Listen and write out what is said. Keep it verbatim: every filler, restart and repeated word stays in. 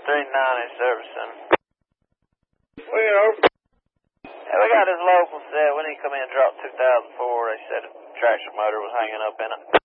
three ninety service center. Well, Yeah, we got this local set. We need to come in and drop two thousand four. They said the traction motor was hanging up in it.